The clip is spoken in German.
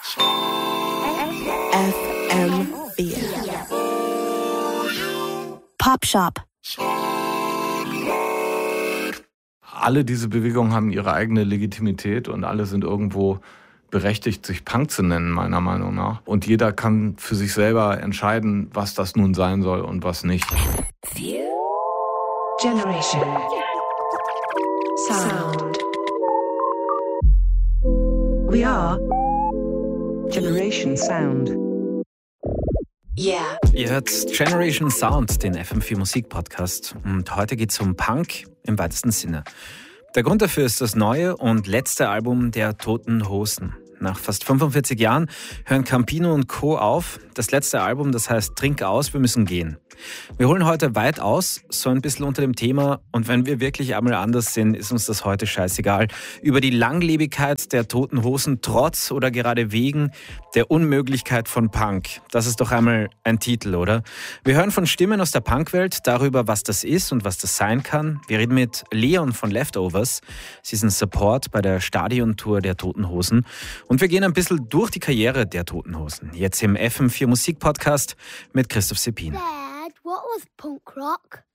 FM4 Pop Shop. Alle diese Bewegungen haben ihre eigene Legitimität und alle sind irgendwo berechtigt, sich Punk zu nennen, meiner Meinung nach. Und jeder kann für sich selber entscheiden, was das nun sein soll und was nicht. Generation Sound. We are Generation Sound. Yeah. Ihr hört Generation Sound, den FM4 Musik-Podcast. Und heute geht es um Punk im weitesten Sinne. Der Grund dafür ist das neue und letzte Album der Toten Hosen. Nach fast 45 Jahren hören Campino und Co. auf. Das letzte Album, das heißt Trink aus, wir müssen gehen. Wir holen heute weit aus, so ein bisschen unter dem Thema. Und wenn wir wirklich einmal anders sind, ist uns das heute scheißegal. Über die Langlebigkeit der Toten Hosen trotz oder gerade wegen der Unmöglichkeit von Punk. Das ist doch einmal ein Titel, oder? Wir hören von Stimmen aus der Punkwelt darüber, was das ist und was das sein kann. Wir reden mit Leon von Leftovers. Sie sind Support bei der Stadiontour der Toten Hosen. Und wir gehen ein bisschen durch die Karriere der Toten Hosen. Jetzt im FM4 Musik-Podcast mit Christoph Seppin. Dad, what was punk rock?